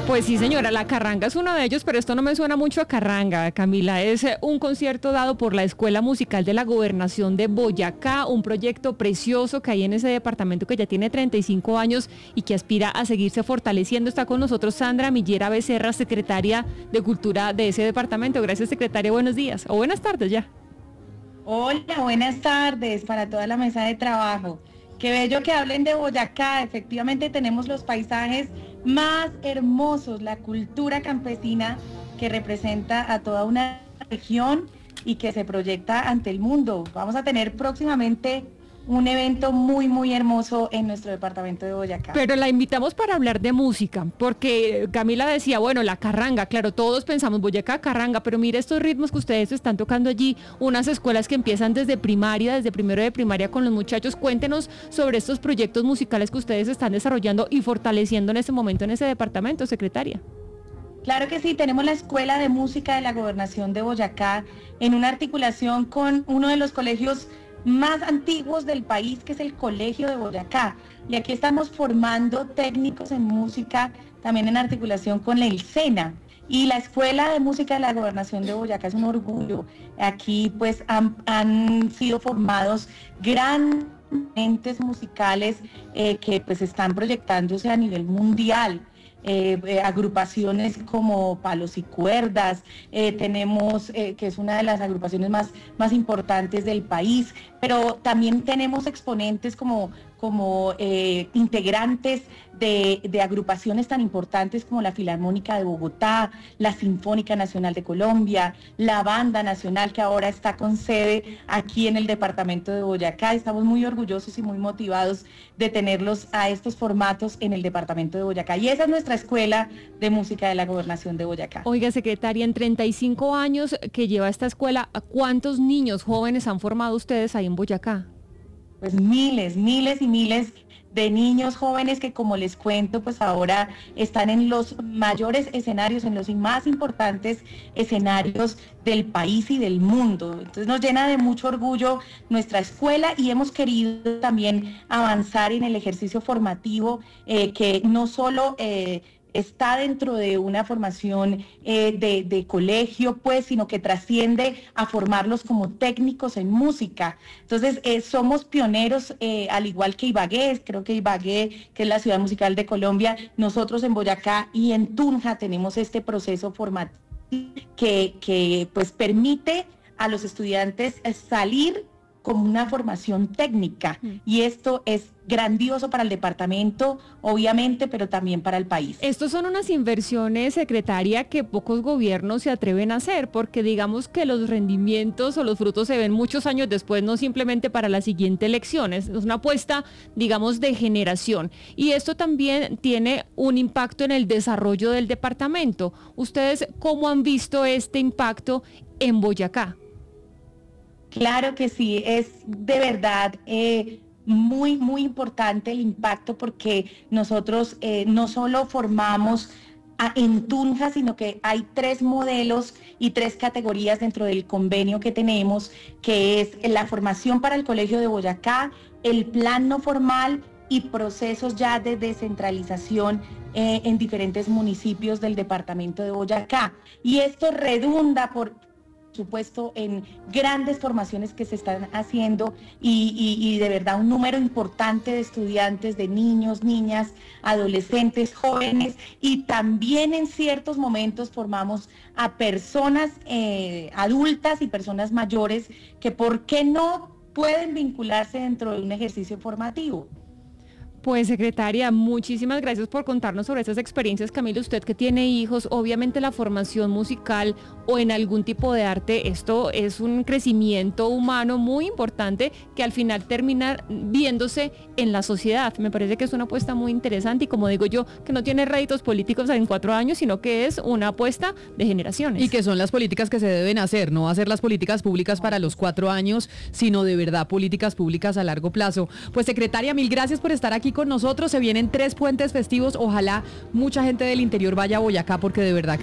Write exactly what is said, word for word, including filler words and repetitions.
Pues sí, señora, la carranga es uno de ellos, pero esto no me suena mucho a carranga, Camila. Es eh, un concierto dado por la Escuela Musical de la Gobernación de Boyacá, un proyecto precioso que hay en ese departamento que ya tiene treinta y cinco años y que aspira a seguirse fortaleciendo. Está con nosotros Sandra Millera Becerra, secretaria de Cultura de ese departamento. Gracias, secretaria. Buenos días o buenas tardes ya. Hola, buenas tardes para toda la mesa de trabajo. Qué bello que hablen de Boyacá. Efectivamente tenemos los paisajes más hermosos, la cultura campesina que representa a toda una región y que se proyecta ante el mundo. Vamos a tener próximamente un evento muy, muy hermoso en nuestro departamento de Boyacá. Pero la invitamos para hablar de música, porque Camila decía, bueno, la carranga, claro, todos pensamos Boyacá, carranga, pero mire estos ritmos que ustedes están tocando allí, unas escuelas que empiezan desde primaria, desde primero de primaria con los muchachos. Cuéntenos sobre estos proyectos musicales que ustedes están desarrollando y fortaleciendo en este momento en ese departamento, secretaria. Claro que sí, tenemos la Escuela de Música de la Gobernación de Boyacá en una articulación con uno de los colegios más antiguos del país, que es el Colegio de Boyacá. Y aquí estamos formando técnicos en música, también en articulación con la ILSENA. Y la Escuela de Música de la Gobernación de Boyacá es un orgullo. Aquí pues han, han sido formados grandes entes musicales eh, que pues están proyectándose a nivel mundial. Eh, eh, agrupaciones como Palos y Cuerdas, eh, tenemos, eh, que es una de las agrupaciones más, más importantes del país, pero también tenemos exponentes como, como eh, integrantes de, de agrupaciones tan importantes como la Filarmónica de Bogotá, la Sinfónica Nacional de Colombia, la Banda Nacional, que ahora está con sede aquí en el departamento de Boyacá. Estamos muy orgullosos y muy motivados de tenerlos a estos formatos en el departamento de Boyacá. Y esa es nuestra Escuela de Música de la Gobernación de Boyacá. Oiga, secretaria, en treinta y cinco años que lleva esta escuela, ¿cuántos niños jóvenes han formado ustedes ahí en Boyacá? Pues miles, miles y miles de niños jóvenes que, como les cuento, pues ahora están en los mayores escenarios, en los más importantes escenarios del país y del mundo. Entonces nos llena de mucho orgullo nuestra escuela y hemos querido también avanzar en el ejercicio formativo eh, que no solo eh, está dentro de una formación eh, de, de colegio, pues, sino que trasciende a formarlos como técnicos en música. Entonces, eh, somos pioneros, eh, al igual que Ibagué, creo que Ibagué, que es la ciudad musical de Colombia, nosotros en Boyacá y en Tunja tenemos este proceso formativo que, que pues, permite a los estudiantes salir como una formación técnica, y esto es grandioso para el departamento, obviamente, pero también para el país. Estos son unas inversiones, secretaria, que pocos gobiernos se atreven a hacer, porque digamos que los rendimientos o los frutos se ven muchos años después, no simplemente para la siguiente elección. Es una apuesta, digamos, de generación. Y esto también tiene un impacto en el desarrollo del departamento. ¿Ustedes cómo han visto este impacto en Boyacá? Claro que sí, es de verdad eh, muy, muy importante el impacto, porque nosotros eh, no solo formamos a, en Tunja, sino que hay tres modelos y tres categorías dentro del convenio que tenemos, que es la formación para el Colegio de Boyacá, el plan no formal y procesos ya de descentralización eh, en diferentes municipios del departamento de Boyacá. Y esto redunda por supuesto en grandes formaciones que se están haciendo y, y, y de verdad un número importante de estudiantes, de niños, niñas, adolescentes, jóvenes, y también en ciertos momentos formamos a personas eh, adultas y personas mayores que, ¿por qué no pueden vincularse dentro de un ejercicio formativo? Pues, secretaria, muchísimas gracias por contarnos sobre esas experiencias. Camila, usted que tiene hijos, obviamente la formación musical o en algún tipo de arte, esto es un crecimiento humano muy importante que al final termina viéndose en la sociedad. Me parece que es una apuesta muy interesante y, como digo yo, que no tiene réditos políticos en cuatro años, sino que es una apuesta de generaciones. Y que son las políticas que se deben hacer, no hacer las políticas públicas para los cuatro años, sino de verdad políticas públicas a largo plazo. Pues, secretaria, mil gracias por estar aquí con nosotros. Se vienen tres puentes festivos. Ojalá mucha gente del interior vaya a Boyacá, porque de verdad que